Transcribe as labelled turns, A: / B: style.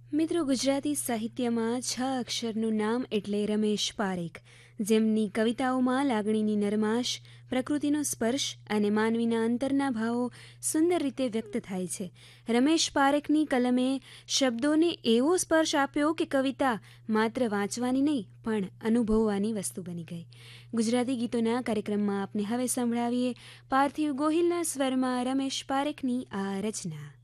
A: મિત્રો, ગુજરાતી સાહિત્યમાં 6 અક્ષરનું નામ એટલે રમેશ પારેખ, જેમની કવિતાઓમાં લાગણીની નરમાશ, પ્રકૃતિનો સ્પર્શ અને માનવીના અંતરના ભાવો સુંદર રીતે વ્યક્ત થાય છે. રમેશ પારેખની કલમે શબ્દોને એવો સ્પર્શ આપ્યો કે કવિતા માત્ર વાંચવાની નહીં પણ અનુભવવાની વસ્તુ બની ગઈ. ગુજરાતી ગીતોના કાર્યક્રમમાં આપને હવે સંભળાવીએ પાર્થિવ ગોહિલના સ્વરમાં રમેશ પારેખની આ રચના.